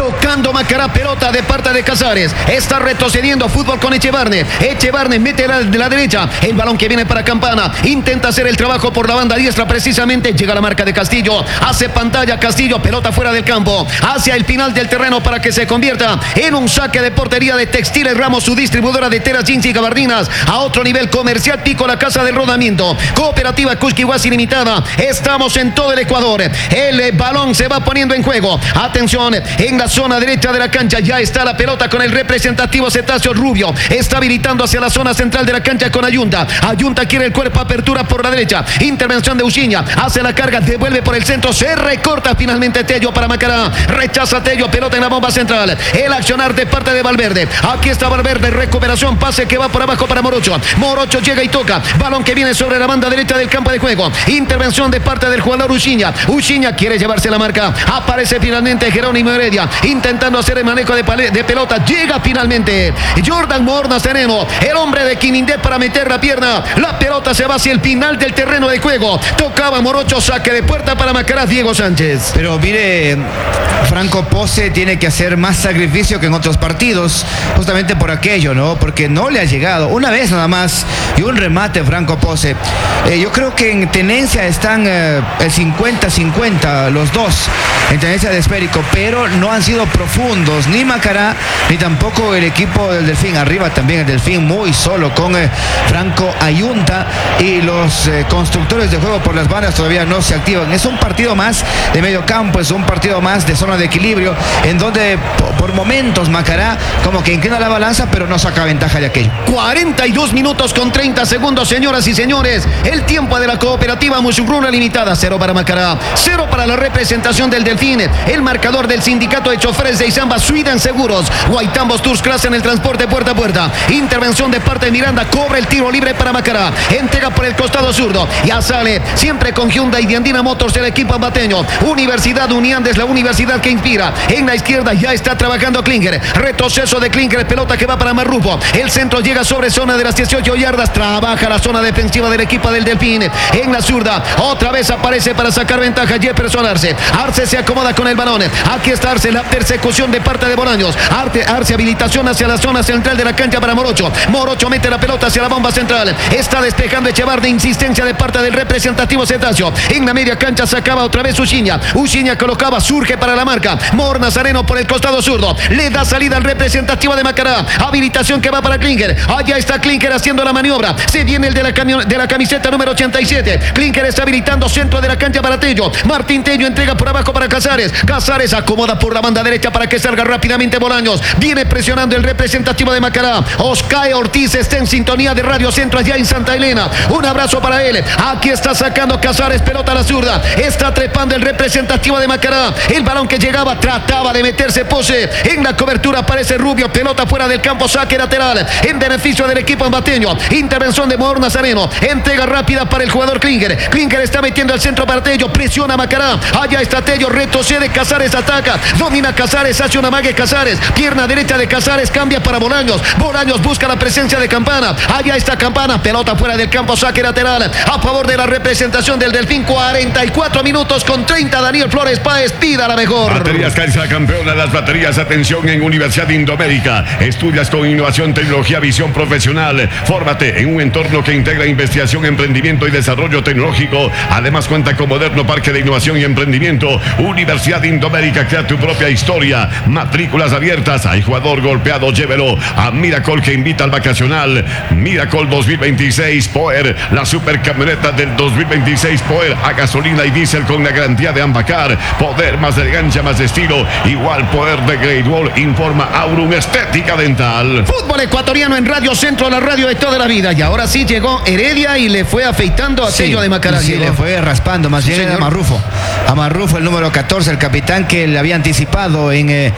tocando Macará, pelota de parte de Casares, está retrocediendo, fútbol con Echevarne, mete de la derecha, el balón que viene para Campana, intenta hacer el trabajo por la banda diestra, precisamente llega la marca de Castillo, hace pantalla Castillo, pelota fuera del campo, hacia el final del terreno para que se convierta en un saque de portería de Textiles Ramos, su distribuidora de telas, jeans y gabardinas, a otro nivel comercial, Pico, la casa del rodamiento, Cooperativa Cusquihuasi Limitada, estamos en todo el Ecuador, el balón se va poniendo en juego, atención, en la zona derecha de la cancha, ya está la pelota con el representativo Cetáceo Rubio, está habilitando hacia la zona central de la cancha con Ayunta quiere el cuerpo, apertura por la derecha, intervención de Uchiña, hace la carga, devuelve por el centro, se recorta finalmente Tello para Macará, rechaza Tello, pelota en la bomba central, el accionar de parte de Valverde, aquí está Valverde, recuperación, pase que va por abajo para Morocho llega y toca, balón que viene sobre la banda derecha del campo de juego, intervención de parte del jugador Uchiña quiere llevarse la marca, aparece finalmente Jerónimo Heredia, intentando hacer el manejo de pelota, llega finalmente Jordan Morna Sereno, el hombre de Quinindé para meter la pierna, la pelota se va hacia el final del terreno de juego, tocaba Morocho, saque de puerta para Macará, Diego Sánchez. Pero mire, Franco Pose tiene que hacer más sacrificio que en otros partidos, justamente por aquello, ¿no? Porque no le ha llegado, una vez nada más, y un remate Franco Pose. Yo creo que en tenencia están el 50-50, los dos, en tenencia de esférico, pero no han sido profundos, ni Macará, ni tampoco el equipo del Delfín. Arriba también el Delfín muy solo con Franco Ayunta, y los constructores de juego por las bandas todavía no se activan. Es un partido más de medio campo, es un partido más de zona de equilibrio, en donde por momentos Macará como que inclina la balanza, pero no saca ventaja de aquello. 42 minutos con 30 segundos, señoras y señores, el tiempo de la Cooperativa Musurruna Limitada, 0 para Macará, 0 para la representación del Delfín, el marcador del sindicato de choferes de Izamba, Sweden Seguros, Guaitambos Tours Class en el transporte puerta a puerta, intervención de parte de Miranda, cobra el tiro libre para Macará, entrega por el costado zurdo, ya sale, siempre con Hyundai y Andina Motors el equipo ambateño, Universidad Uniandes, la universidad que inspira, en la izquierda ya está trabajando Klinger, retroceso de Klinger, pelota que va para Marrufo, el centro llega sobre zona de las 18 yardas, trabaja la zona defensiva del equipo del Delfín, en la zurda, otra vez aparece para sacar ventaja Jefferson Arce se acomoda con el balón, aquí está Arce, la persecución de parte de Bolaños, Arce habilitación hacia la zona central de la cancha para Morocho mete la pelota hacia la bomba central, está despejando Echevarne, insistencia de parte del representativo Cetáceo, en la media cancha sacaba otra vez Uchiña colocaba, surge para la marca, Mor Nazareno por el costado zurdo, le da salida al representativo de Macará, habilitación que va para Klinger, allá está Klinger haciendo la maniobra, se viene el de la camiseta número 87, Klinger está habilitando centro de la cancha para Tello, Martín Tello entrega por abajo para Casares acomoda por la banda derecha para que salga rápidamente Bolaños, viene presionando el representativo de Macará, Oscar Ortiz está en sintonía de Radio Centro allá en Santa Elena, un abrazo para él, aquí está sacando Casares, pelota a la zurda, está trepando el representativo de Macará, el balón que llegaba, trataba de meterse Pose, en la cobertura aparece Rubio, pelota fuera del campo, saque lateral, en beneficio del equipo ambateño, intervención de Mor Nazareno, entrega rápida para el jugador Klinger está metiendo al centro para Tello, presiona Macará, allá está Tello, retrocede, Casares ataca, domina Casares, hace una mague Casares, pierna derecha de Casares, cambia para Bolaños busca la presencia de Campana, allá está Campana, pelota fuera del campo, saque lateral, a favor de la representación del Delfín, 44 minutos con 30, Daniel Flores Páez, pida la mejor. Baterías Caixa, campeona de las baterías, atención en Universidad Indoamérica, estudias con innovación, tecnología, visión profesional, fórmate en un entorno que integra investigación, emprendimiento y desarrollo tecnológico, además cuenta con moderno parque de innovación y emprendimiento. Universidad Indoamérica, crea tu propia historia, matrículas abiertas, hay jugador golpeado, llévelo a Miracle que invita al vacacional, Miracle 2026 Power, la super camioneta del 2026 Power a gasolina y diésel con la garantía de Ambacar, poder, más elegancia, más estilo, igual poder de Great Wall, informa Aurum Estética Dental. Fútbol ecuatoriano en Radio Centro, la radio de toda la vida, y ahora sí llegó Heredia y le fue afeitando a Tello de Macará. Sí, le fue raspando, más bien a Marrufo, el número 14, el capitán que le había anticipado en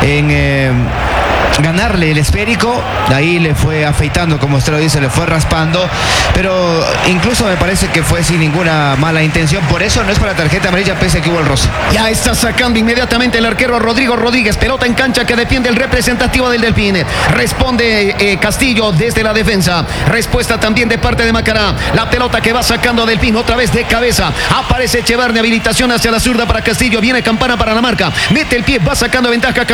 ganarle el esférico, de ahí le fue afeitando, como usted lo dice, le fue raspando, pero incluso me parece que fue sin ninguna mala intención, por eso no es para tarjeta amarilla pese a que hubo el roce. Ya está sacando inmediatamente el arquero Rodrigo Rodríguez, pelota en cancha que defiende el representativo del Delfín, responde Castillo desde la defensa, respuesta también de parte de Macará, la pelota que va sacando Delfín otra vez de cabeza, aparece Echevarne, habilitación hacia la zurda para Castillo, viene Campana para la marca, mete el pie, va sacando ventaja